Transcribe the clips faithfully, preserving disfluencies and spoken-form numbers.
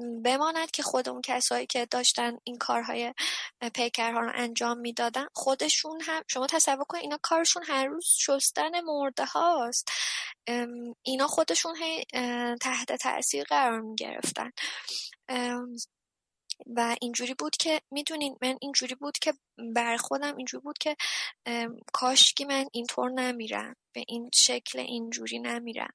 بماند که خود اون کسایی که داشتن این کارهای پیکرها رو انجام میدادن خودشون هم، شما تصور کنید اینا کارشون هر روز شستن مرده هاست، اینا خودشون هی تحت تاثیر قرار می گرفتن و اینجوری بود که میدونین من اینجوری بود که بر خودم اینجوری بود که کاش که من اینطور نمیرم، به این شکل اینجوری نمیرم.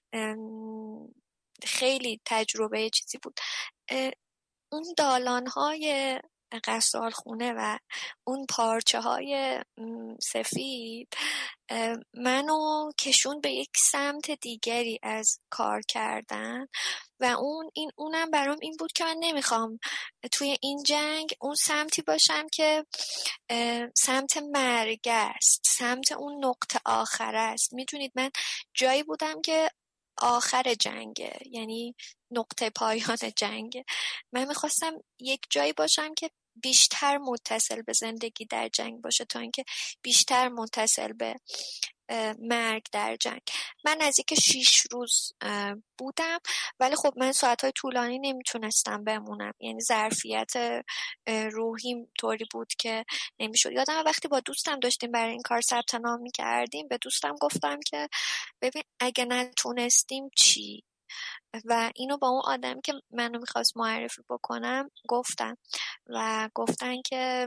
خیلی تجربه چیزی بود. اون دالان‌های غسالخونه و اون پارچه های سفید منو کشون به یک سمت دیگری از کار کردن و اون این اونم برام این بود که من نمیخوام توی این جنگ اون سمتی باشم که سمت مرگ است، سمت اون نقطه آخر است. میدونید من جایی بودم که آخر جنگه، یعنی نقطه پایان جنگه. من میخواستم یک جایی باشم که بیشتر متصل به زندگی در جنگ باشه تا اینکه بیشتر متصل به مرگ در جنگ. من نزدیک شیش روز بودم ولی خب من ساعتهای طولانی نمیتونستم بمونم، یعنی ظرفیت روحیم طوری بود که نمیشد. یادم وقتی با دوستم داشتیم برای این کار ثبت نام میکردیم به دوستم گفتم که ببین اگه نتونستیم چی؟ و اینو با اون آدمی که منو میخواست معرفی بکنم گفتم و گفتن که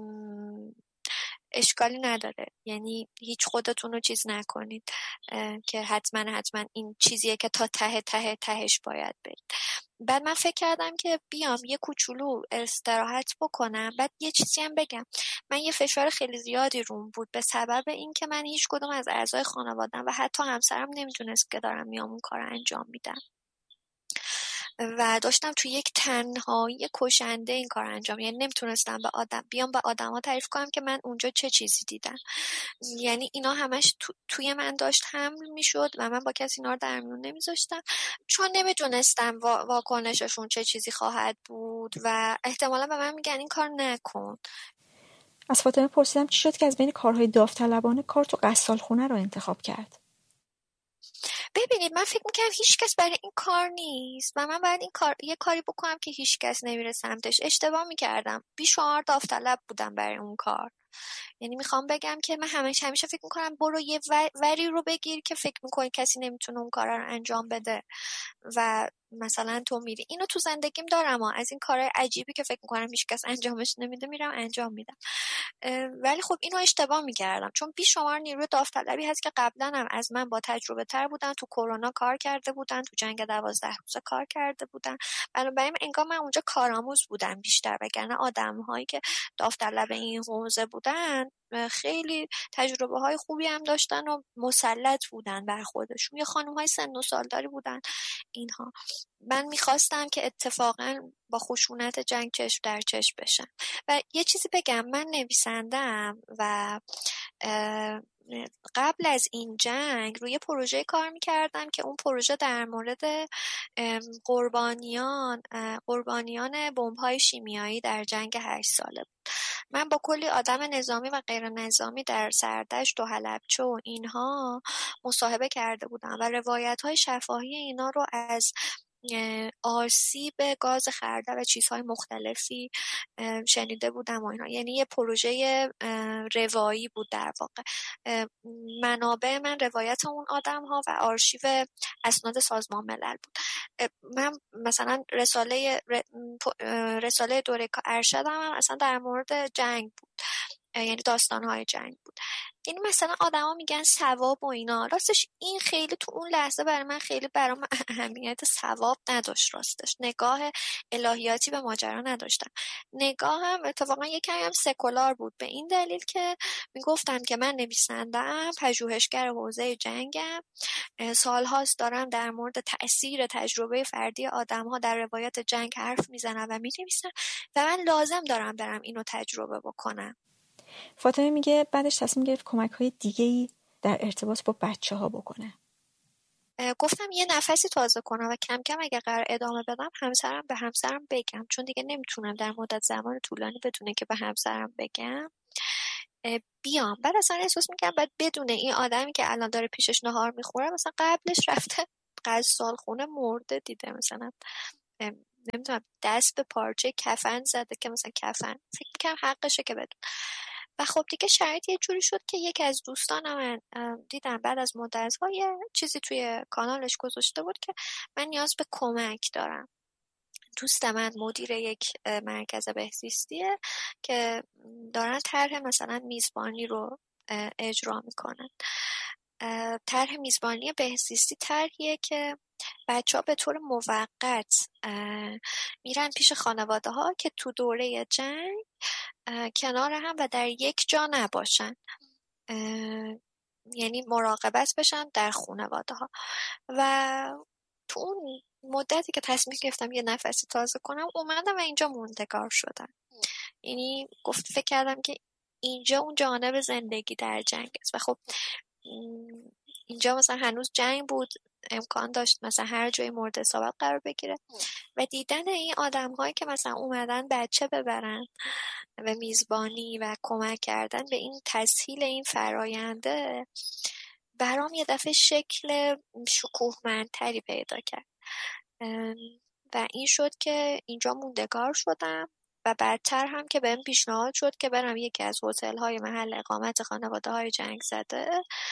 اشکالی نداره، یعنی هیچ خودتون رو چیز نکنید که حتما حتما این چیزیه که تا ته ته تهش باید برید. بعد من فکر کردم که بیام یه کوچولو استراحت بکنم. بعد یه چیزی هم بگم، من یه فشار خیلی زیادی روم بود به سبب این که من هیچ کدوم از اعضای خانواده‌ام و حتی همسرم نمیدونست که دارم میام اون کار انجام میدم و داشتم توی یک تنهایی کشنده این کار انجام، یعنی نمیتونستم به آدم بیام به آدما تعریف کنم که من اونجا چه چیزی دیدم. یعنی اینا همش تو، توی من داشت حمل میشد و من با کسی اینا رو در میون نمیذاشتم چون نمیدونستم وا... واکنششون چه چیزی خواهد بود و احتمالا به من میگن این کار نکن. از فاطمه پرسیدم چی شد که از بین کارهای داوطلبانه کار تو غسالخونه رو انتخاب کرد؟ ببینید من فکر میکنم هیچ کس برای این کار نیست و من باید این کار یه کاری بکنم که هیچ کس نمیره سمتش. اشتباه میکردم، بیشمار داوطلب بودم برای اون کار. یعنی میخوام بگم که من همیشه همیشه فکر میکنم برو یه وری رو بگیر که فکر میکنی کسی نمیتونه اون کار رو انجام بده و مثلا تو میری. اینو تو زندگیم دارم ها. از این کارهای عجیبی که فکر میکنم هیچ کس انجامش نمیده میرم انجام میدم. ولی خب اینو اشتباه میکردم چون بیشمار نیروی داوطلبی هست که قبلا هم از من با تجربه تر بودن، تو کرونا کار کرده بودن، تو جنگ دوازده روزه کار کرده بودن. بنابراین انگار من اونجا کارآموز بودم بیشتر، وگرنه آدم‌هایی که داوطلب این حوزه بودن خیلی تجربه های خوبی هم داشتن و مسلط بودن بر خودشون. یه خانم های سن و سالداری بودن اینها. من میخواستم که اتفاقا با خشونت جنگ چشم در چشم بشم. و یه چیزی بگم، من نویسندم و قبل از این جنگ روی پروژه کار میکردم که اون پروژه در مورد قربانیان قربانیان بمب‌های شیمیایی در جنگ هشت ساله بود. من با کلی آدم نظامی و غیر نظامی در سردشت و حلبچه و اینها مصاحبه کرده بودم و روایت‌های شفاهی اینا رو از آسیب گاز خردل و چیزهای مختلفی شنیده بودم و اینا. یعنی یه پروژه روایی بود در واقع. منابع من روایت اون آدم ها و آرشیو اسناد سازمان ملل بود. من مثلا رساله رساله دوره ارشدم اصلا در مورد جنگ بود، یعنی داستان‌های جنگ بود. یعنی مثلا آدما میگن ثواب و اینا، راستش این خیلی تو اون لحظه برای من خیلی برام اهمیت ثواب نداشت. راستش نگاه الهیاتی به ماجرا نداشتم. نگاهم اتفاقا یک کمی هم سکولار بود، به این دلیل که میگفتم که من نویسنده‌ام، پژوهشگر حوزه جنگم، سالهاست دارم در مورد تأثیر تجربه فردی آدم‌ها در روایت جنگ حرف میزنم و مینویسم و من لازم دارم برم اینو تجربه بکنم. فاطمه میگه بعدش تصمیم گرفت کمک‌های دیگه‌ای در ارتباط با بچه‌ها بکنه. گفتم یه نفسی تازه کنم و کم کم اگه قرار ادامه بدم همسرم به همسرم بگم، چون دیگه نمیتونم در مدت زمان طولانی بدونه که به همسرم بگم بیام. بعد اصلا احساس میکنم بعد بدونه این آدمی که الان داره پیشش نهار میخوره مثلا قبلش رفته غسالخونه مرده دیده، مثلا نمیدونم دست به پارچه کفن زده که مثلا کفن فکر میکنم حقشه که بدون. و خب دیگه شرایط یه جوری شد که یکی از دوستان من دیدم بعد از مدت ها یه چیزی توی کانالش گذاشته بود که من نیاز به کمک دارم. دوست من مدیر یک مرکز بهزیستیه که دارن طرح مثلا میزبانی رو اجرا میکنن. طرح میزبانی بهزیستی طرحیه که بچه ها به طور موقت میرن پیش خانواده ها که تو دوره جنگ کنار هم و در یک جا نباشن، یعنی مراقبت بشن در خانواده ها. و تو اون مدتی که تصمیم گرفتم یه نفسی تازه کنم اومدم و اینجا موندگار شدم. یعنی گفت فکر کردم که اینجا اون جانب زندگی در جنگ است و خب اینجا مثلا هنوز جنگ بود، امکان داشت مثلا هر جای مورد اصابت قرار بگیره و دیدن این آدم هایی که مثلا اومدن بچه ببرن و میزبانی و کمک کردن به این تسهیل این فراینده برام یه دفعه شکل شکوهمندتری پیدا کرد و این شد که اینجا موندگار شدم و بعدتر هم که بهم پیشنهاد شد که برم یکی از هتل‌های محل اقامت خانواده‌های جنگ زده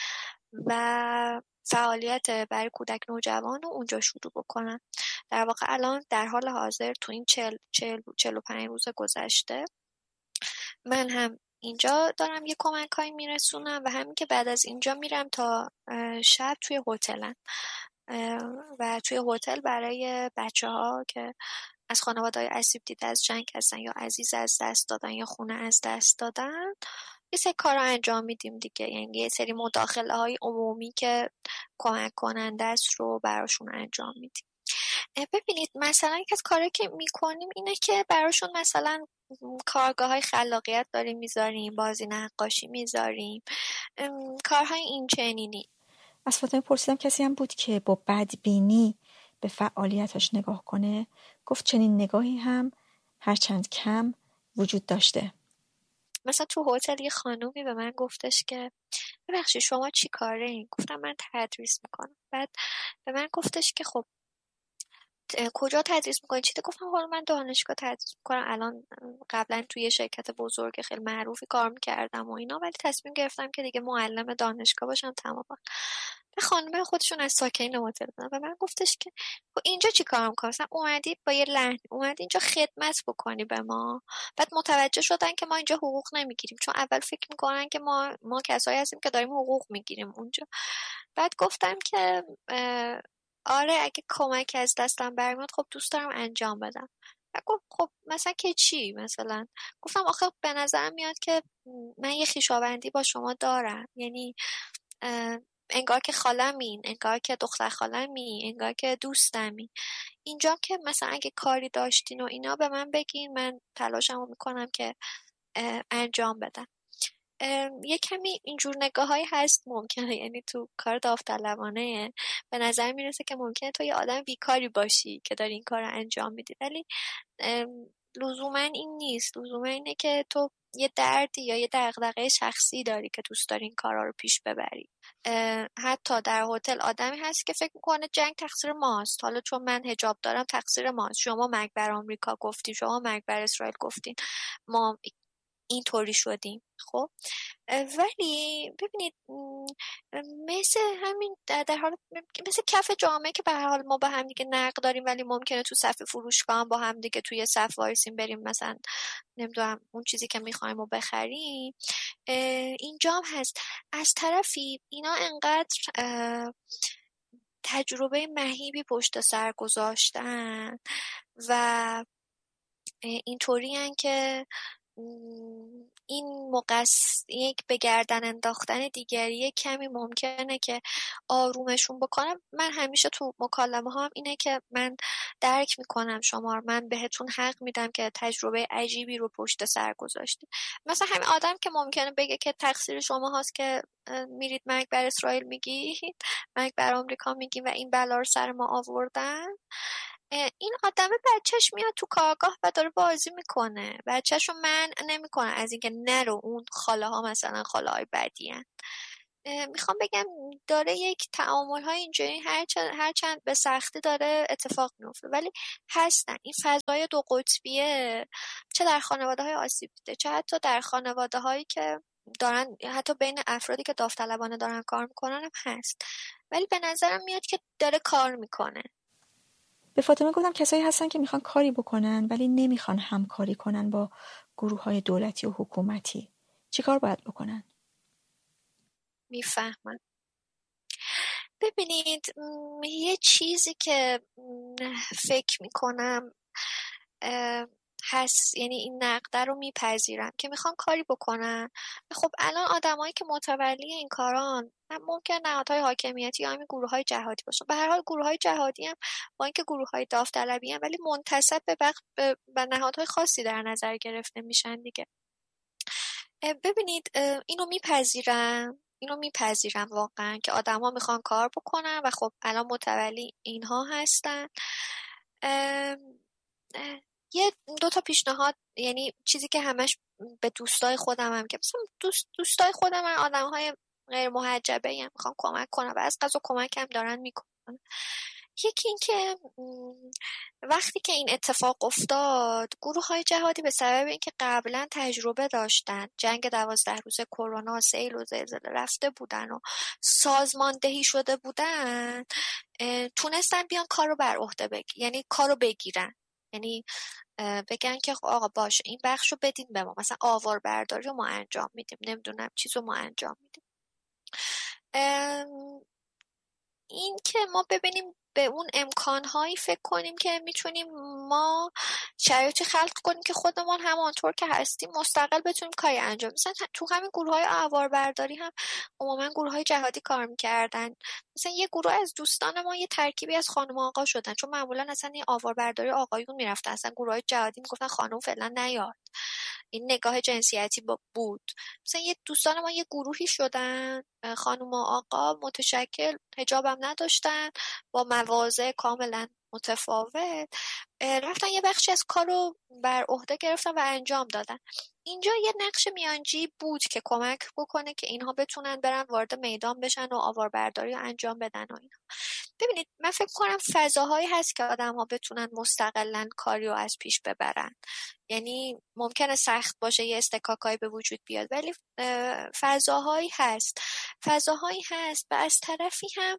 و فعالیت برای کودک نوجوان رو اونجا شروع بکنم. در واقع الان در حال حاضر تو این چهل چهل و پنج روز گذشته من هم اینجا دارم یه کمک‌هایی میرسونم و همین که بعد از اینجا میرم تا شب توی هتلم و توی هتل برای بچه‌ها که از خانواده‌های آسیب دیده از جنگ هستن یا عزیز از دست دادن یا خونه از دست دادن یه سری کارا انجام میدیم دیگه، یعنی یه سری مداخله های عمومی که کمک کننده است رو براشون انجام میدیم. ببینید مثلا یک از کارهایی که میکنیم اینه که براشون مثلا کارگاه های خلاقیت داریم میذاریم، بازی نقاشی میذاریم، کارهای این چنینی. از فاطمه پرسیدم کسی هم بود که با بدبینی به فعالیتش نگاه کنه؟ گفت چنین نگاهی هم هرچند کم وجود داشته. مثلا تو هتل یه خانومی به من گفتش که ببخشید شما چی کاره این؟ گفتم من تدریس میکنم. بعد به من گفتش که خب کجا تدریس میکنی؟ چی؟ گفتم حالا من دانشگاه تدریس میکنم، الان قبلا توی شرکت بزرگ خیلی معروفی کار میکردم و اینا، ولی تصمیم گرفتم که دیگه معلم دانشگاه باشم تمام. و خانم خودشون از ساکنین هتل بودن و من گفتش که اینجا چی کار میکنی؟ مثلا اومدی با یه لحن اومدی اینجا خدمت بکنی به ما. بعد متوجه شدن که ما اینجا حقوق نمیگیریم، چون اول فکر میکنن که ما ما کسایی هستیم که داریم حقوق میگیریم اونجا. بعد گفتم که آره اگه کمک از دستم برمیاد خب دوست دارم انجام بدم. و گفت خب مثلا که چی مثلا؟ گفتم آخه به نظرم میاد که من یه خویشاوندی با شما دارم، یعنی انگار که خالمین، انگار که دختر خالمی، انگار که دوستمی. اینجا که مثلا اگه کاری داشتین و اینا به من بگین، من تلاشمو میکنم که انجام بدم. یه کمی اینجور نگاه‌هایی هست ممکنه، یعنی تو کار داوطلبانه به نظر میرسه که ممکنه تو یه آدم بیکاری باشی که داری این کار رو انجام میدی، ولی لزوما این نیست. لزوما اینه که تو یه دردی یا یه دغدغه شخصی داری که دوست داری این کارا رو پیش ببری. حتی در هتل آدمی هست که فکر میکنه جنگ تقصیر ماست، حالا چون من حجاب دارم تقصیر ماست، شما مرگ بر آمریکا گفتین، شما مرگ بر اسرائیل گفتین، ما اینطوری شدیم. خب ولی ببینید مثل همین در حال مثل کف جامعه که به هر حال ما با هم دیگه نقد داریم، ولی ممکنه تو صف فروشگاه هم با هم دیگه توی صف وایسیم بریم مثلا نمیدونم اون چیزی که میخوایم رو بخریم. اینجا هم هست. از طرفی اینا انقدر تجربه مهیبی پشت سر گذاشتن و اینطوری هن که این مقص یک به گردن انداختن دیگری کمی ممکنه که آرومشون بکنم. من همیشه تو مکالمه هم اینه که من درک میکنم شما، من بهتون حق میدم که تجربه عجیبی رو پشت سر گذاشتید. مثلا همین آدم که ممکنه بگه که تقصیر شما هاست که میرید مرگ بر اسرائیل میگید، مرگ بر آمریکا میگید و این بلا رو سر ما آوردن، این آدم بچهش میاد تو کارگاه و داره بازی میکنه، بچهش رو منع نمیکنه از اینکه نرو اون خاله ها مثلا خاله های بدی هن. میخوام بگم داره یک تعامل های اینجوری هرچند هرچند به سختی داره اتفاق میفته، ولی هستن این فضای دو قطبیه، چه در خانواده های آسیب دیده چه حتی در خانواده هایی که دارن، حتی بین افرادی که داوطلبانه دارن کار میکنن هم هست، ولی به نظرم میاد که داره کار میکنه. به فاطمه گفتم کسایی هستن که میخوان کاری بکنن ولی نمیخوان همکاری کنن با گروه های دولتی و حکومتی. چی کار باید بکنن؟ میفهمم. ببینید یه چیزی که فکر میکنم هست، یعنی این نقده رو میپذیرم که میخوان کاری بکنن. خب الان آدمایی که متولی این کاران ممکن نهادهای حاکمیتی یا همین گروه های جهادی باشن. به هر حال گروه های جهادی هم با اینکه گروه های داوطلبی هم ولی منتسب به, بخ... به نهادهای خاصی در نظر گرفته میشن دیگه. ببینید اینو میپذیرم اینو میپذیرم واقعا که آدم ها میخوان کار بکنن و خب الان متولی اینها هستن. اه اه یه دو تا پیشنهاد، یعنی چیزی که همش به دوستای خودم هم که مثلا دوست دوستای خودم هم آدم‌های غیر محجبه هم میخوان کمک کنن و از قضا کمک هم دارن میکنن. یکی این که وقتی که این اتفاق افتاد گروه های جهادی به سبب اینکه قبلا تجربه داشتن، جنگ دوازده روز کرونا، سیل و زلزله رفته بودن و سازماندهی شده بودن، تونستن بیان کارو بر عهده بگیرن، یعنی کارو بگیرن، یعنی بگن که آقا باشه این بخشو بدین به ما، مثلا آوار برداری رو ما انجام میدیم، نمیدونم چیزو ما انجام میدیم. این که ما ببینیم به اون امکانهایی فکر کنیم که میتونیم ما شرایطی خلق کنیم که خودمون همانطور که هستیم مستقل بتونیم کاری انجام. مثلا تو همین گروه های آوار برداری هم عموما گروه های جهادی کار میکردن. مثلا یه گروه از دوستان ما یه ترکیبی از خانم و آقا شدن، چون معمولا اصلا این آوار برداری آقایون میرفتن، اصلا گروه های جهادی میگفتن خانم فعلا نیاد، این نگاه جنسیتی بود. مثلا یه دوستان ما یه گروهی شدن، خانم و آقا متشکل، حجاب هم نداشتن، با مواضع کاملا متفاوت رفتن یه بخشی از کارو بر عهده گرفتن و انجام دادن. اینجا یه نقش میانجی بود که کمک بکنه که اینها بتونن برن وارد میدان بشن و آواربرداری انجام بدن و اینا. ببینید من فکر کنم فضاهایی هست که آدم ها بتونن مستقلاً کاری رو از پیش ببرن، یعنی ممکنه سخت باشه یه استکاکایی به وجود بیاد ولی فضاهایی هست فضاهایی هست و از طرفی هم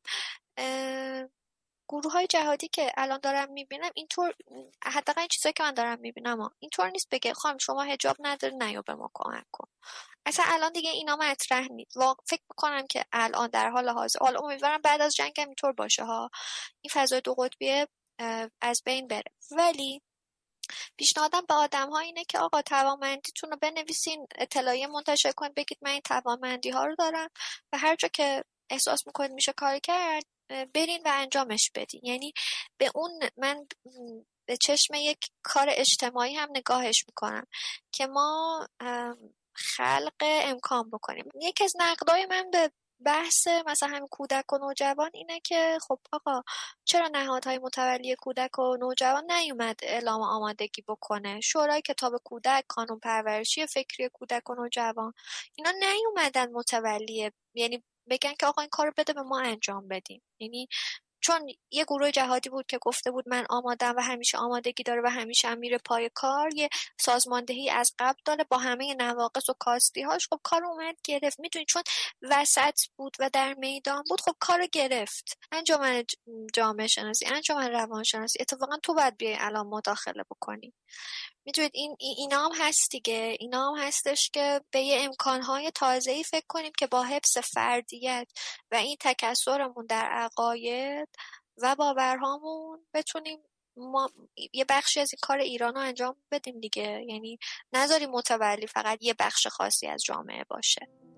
گروه های جهادی که الان دارم میبینم اینطور، حداقل این چیزایی که من دارم میبینم اینطور نیست بگه خانم شما حجاب نداری نیا به ما کمک کن. اصلا الان دیگه اینا مطرح نیست. فکر میکنم که الان در حال حاضر، حالا امیدوارم بعد از جنگ هم اینطور باشه ها، این فضای دو قطبیه از بین بره. ولی پیشنهادم به آدم ها اینه که آقا توانمندیتون رو بنویسین، اطلاعیه منتشر کنید، بگید من این توانمندی ها رو دارم و هر جا که احساس میکنید میشه کار کرد برین و انجامش بدین. یعنی به اون من به چشم یک کار اجتماعی هم نگاهش میکنم که ما خلق امکان بکنیم. یکی از نقدای من به بحث مثلا همین کودک و نوجوان اینه که خب آقا چرا نهادهای متولی کودک و نوجوان نیومد اعلام آمادگی بکنه؟ شورای کتاب کودک، قانون پرورشی فکری کودک و نوجوان، اینا نیومدن متولی، یعنی بگن که آقا این کارو بده به ما انجام بدیم. یعنی چون یه گروه جهادی بود که گفته بود من آمادم و همیشه آمادگی داره و همیشه هم میره پای کار، یه سازماندهی از قبل داره با همه نواقص و کاستی‌هاش، خب کار اومد گرفت. میدونید چون وسط بود و در میدان بود خب کارو گرفت. انجمن جامعه شناسی، انجمن روان شناسی، اتفاقا تو باید بیای الان مداخله بکنی. میدونید این اینا هم هست دیگه، اینا هم هستش که به یه امکانهای تازه‌ای فکر کنیم که با حفظ فردیت و این تکثرمون در عقاید و باورهامون بتونیم ما یه بخشی از این کار ایران رو انجام بدیم دیگه. یعنی نذاریم متولی فقط یه بخش خاصی از جامعه باشه.